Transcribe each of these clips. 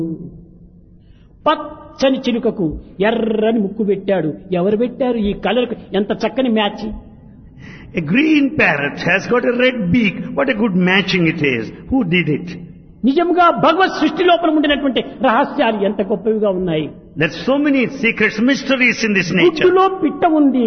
పచ్చని చిలుకకు ఎర్రని ముక్కు పెట్టాడు. ఎవరు పెట్టారు? ఈ కలర్ ఎంత చక్కని match. A green parrot has got a red beak. What a good matching it is. Who did it? నిజంగా భగవత్ సృష్టి లోపల ఉండినటువంటి రహస్యాలు ఎంత గొప్పవిగా ఉన్నాయి. There's so many secrets, mysteries in this nature. గుడ్డులో పిట్ట ఉంది.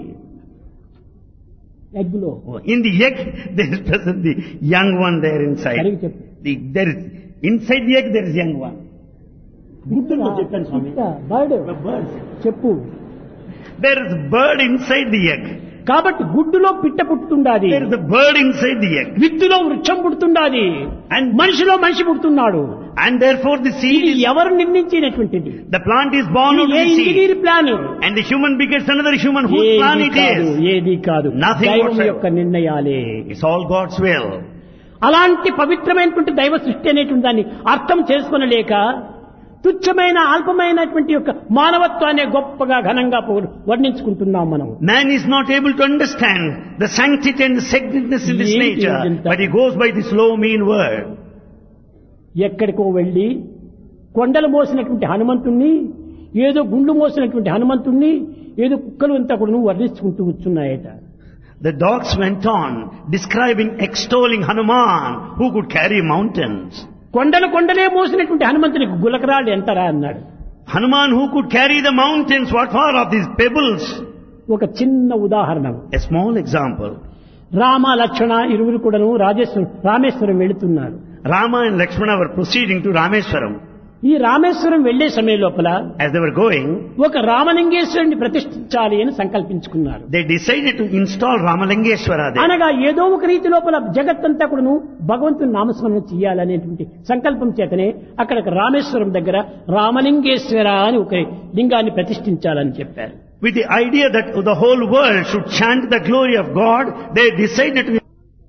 ఎగ్గులో. In the egg, there is present the young one there inside. There is inside the egg there is young one. గుడ్డులో చెప్పాను స్వామి. బర్డ్ చెప్పు. There is bird inside the egg. కాబట్టి గుడ్డులో పిట్ట పుట్టుతుండాది. There is a bird inside the egg. విత్తులో వృక్షం పుడుతుండాది. And మనిషిలో మనిషి పుడుతున్నాడు. And therefore the seed is... ఎవరు నిర్మించినటువంటిది? The plant is born out of the seed. Engineer plan. And the human begets another human. Whose plan it is? ఏది కాదు. దైవం యొక్క నిర్ణయాలే. It's all God's will. అలాంటి పవిత్రమైనటువంటి దైవ సృష్టి అనేటువంటి దాన్ని అర్థం చేసుకొనలేక తుచ్చమైన అల్పమైనటువంటి యొక్క మానవత్వాన్ని గొప్పగా ఘనంగా వర్ణించుకుంటున్నాం మనం. Man is not able to understand the sanctity and the sacredness in this nature, but he goes by this low mean word. ఎక్కడికో వెళ్ళి కొండలు మోసినటువంటి హనుమంతుణ్ణి, ఏదో గుండు మోసినటువంటి హనుమంతుణ్ణి, ఏదో కుక్కలు అంతా కూడా వర్ణించుకుంటూ వచ్చున్నాయట. The dogs went on describing, extolling Hanuman, who could carry mountains. కొండలే మోసినటువంటి హనుమంతునికి గులకరాళ్ళు ఎంతరా అన్నాడు. Hanuman who could carry the mountains, what for of these pebbles? ఒక చిన్న ఉదాహరణ. A small example. Rama Lakshmana ఇరువురు కూడాను రామేశ్వరం వెళుతున్నారు. Rama and Lakshmana were proceeding to Rameswaram. ఈ రామేశ్వరం వెళ్లే సమయం లోపల as they were going, ఒక రామలింగేశ్వరుని ప్రతిష్ఠించాలి అని సంకల్పించుకున్నారు. They decided to install Ramalingeshwara there. అనగా ఏదో ఒక రీతి లోపల జగత్తంతా కూడాను భగవంతుని నామస్మరణ చేయాలనేటువంటి సంకల్పం చేతనే అక్కడ రామేశ్వరం దగ్గర రామలింగేశ్వర అని ఒక లింగాన్ని ప్రతిష్ఠించాలని చెప్పారు. With the idea that the whole world should chant the glory of God, they decided to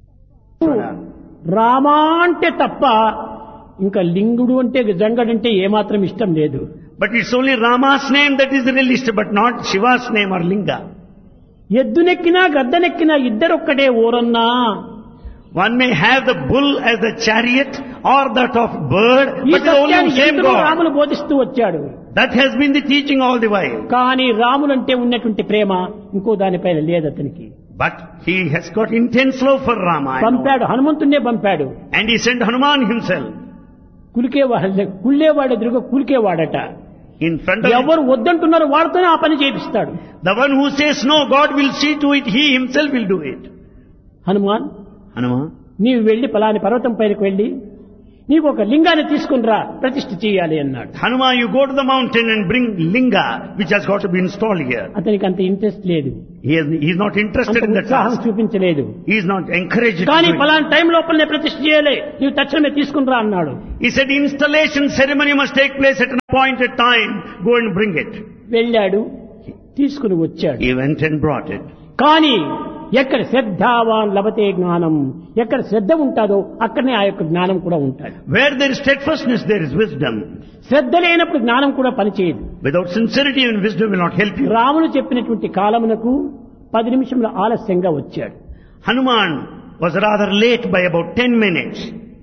Rama అంటే తప్ప ఇంకా లింగుడు అంటే జంగడంటే ఏమాత్రం ఇష్టం లేదు. But it's only Rama's name that is released, but not Shiva's name or Linga. ఎద్దునెక్కినా గద్దెనెక్కినా ఇద్దరొక్కటే ఓరన్నా. One may have the bull as the chariot or that of bird, but the only same God. Ramulu బోధిస్తూ వచ్చాడు. That has been the teaching all the while. కానీ రాములంటే ఉన్నటువంటి ప్రేమ ఇంకో దానిపైన లేదు అతనికి. But he has got intense love for Rama. పంపాడు, హనుమంతున్నే పంపాడు. And he sent Hanuman himself. కుళ్ళేవాడు ఎదురుగా కులికేవాడట. In front of ఎవరు వద్దంటున్నారో వాడితోనే ఆ పని చేపిస్తాడు. The one who says no, God will see to it, he himself will do it. Hanuman, Hanuman, నీవు వెళ్లి పలాని పర్వతం పైకి వెళ్లి నీకు ఒక లింగాన్ని తీసుకుని రా, ప్రతిష్ఠ చేయాలి అన్నాడు. Hanuman, you go to the mountain and bring linga which has got to be installed here. అతనికి అంత ఇంట్రెస్ట్ లేదు. He is not interested in that. ఉత్సాహం చూపించలేదు. He is not encouraged. కానీ పలాని టైం లోపలనే ప్రతిష్ఠ చేయాలి, నీవు తక్షణమే తీసుకుని రా అన్నాడు. He said installation ceremony must take place at an appointed time. Go and bring it. వెళ్ళాడు, తీసుకుని వచ్చాడు. He went and brought it. కానీ ఎక్కడ శ్రద్ధావాన్ లభతే జ్ఞానం, ఎక్కడ శ్రద్ధ ఉంటాదో అక్కడనే ఆ యొక్క జ్ఞానం కూడా ఉంటాడు. Where there is steadfastness, there is wisdom. శ్రద్ధ లేనప్పుడు జ్ఞానం కూడా పనిచేయదు. Without sincerity, and wisdom will not help you. రాముడు చెప్పినటువంటి కాలమునకు 10 నిమిషముల ఆలస్యంగా వచ్చాడు. Hanuman was rather late by about 10 minutes.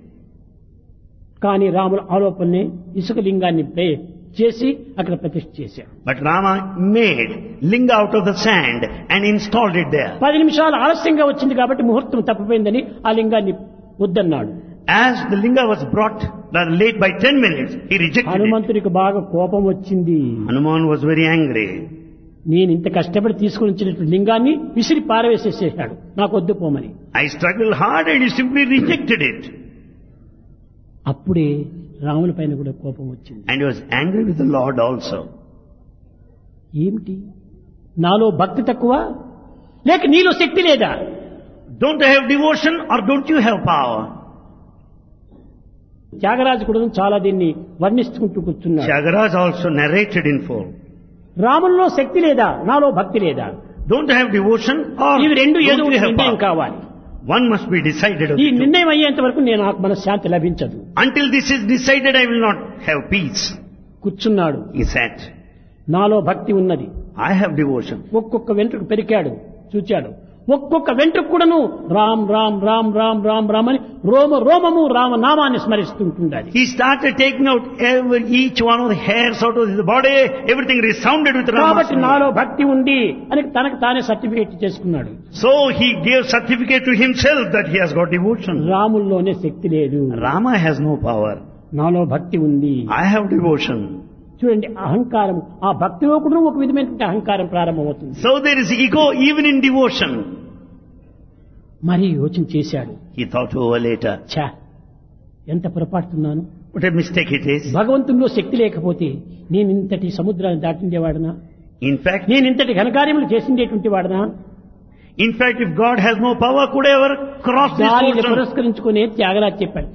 కానీ రాముడు ఆలోపనే ఇసుక లింగాన్ని చేసి అక్కడ ప్రతిష్ఠ చేశాడు. But Rama made linga out of the sand and installed it there. 10 నిమిషాలు ఆలస్యంగా వచ్చింది కాబట్టి ముహూర్తం తప్పిపోయిందని ఆ లింగాన్ని వద్దన్నాడు. As the linga was brought rather late by 10 minutes, he rejected it. హనుమంతుడికి బాగా కోపం వచ్చింది. Hanuman was very angry. నేను ఇంత కష్టపడి తీసుకుని వచ్చినటువంటి లింగాన్ని విసిరి పారవేసేసాడు, నాకు వద్దు పోమని. I struggled hard and he simply rejected it. అప్పుడే రాముని పైన కూడా కోపం వచ్చింది. And he was angry with the Lord also. ఏమిటి, నాలో భక్తి తక్కువ లేక నీలో శక్తి లేదా? Don't I have devotion or don't you have power? Tyagaraju కూడా చాలా దీన్ని వర్ణిస్తుంటూ కూర్చున్నాడు. Tyagaraja also narrated in full. రాముల్లో శక్తి లేదా, నాలో భక్తి లేదా? Don't I have devotion or ఇవి రెండు ఏదో don't you have నిర్ణయం power? కావాలి. One must be decided. ఈ నిర్ణయం అయ్యేంత వరకు నాకు మనశ్శాంతి లభించదు. Until this is decided, I will not have peace. కూర్చున్నాడు. He said, నాలో భక్తి ఉన్నది. I have devotion. ఒక్కొక్క వెంట్రుకు పెరికాడు, చూచాడు. ఒక్కొక్క వెంట్రుకు కూడాను రామ్ రామ్ రామ్ రామ్ రామ్ రామ్ అని రోమము రామనామాన్ని స్మరిస్తుంటుంది అది. He started taking out each one of the hairs out of his body, everything resounded with కాబట్టి Rama's నాలో name. భక్తి ఉంది అని తనకు తానే సర్టిఫికేట్ చేసుకున్నాడు. So he gave certificate to himself that he has got devotion. రాముల్లోనే శక్తి లేదు, Rama has no power. నాలో భక్తి ఉంది. I have devotion. చూడండి, అహంకారం ఆ భక్తిలో కూడా ఒక విధమైనటువంటి అహంకారం ప్రారంభమవుతుంది. So there is ego even in devotion. మరి యోచన చేశాడు, He thought over later. ఛా ఎంత పొరపాటుతున్నాను, What a mistake it is. భగవంతునిలో శక్తి లేకపోతే నేను ఇంతటి సముద్రాన్ని దాటిండేవాడనా, In fact, నేను ఇంతటి ఘనకార్యములు చేసిండేటువంటి వాడనా, if God has no power, could I ever cross this దానిని ocean? పురస్కరించుకునే త్యాగరాజు చెప్పాడు,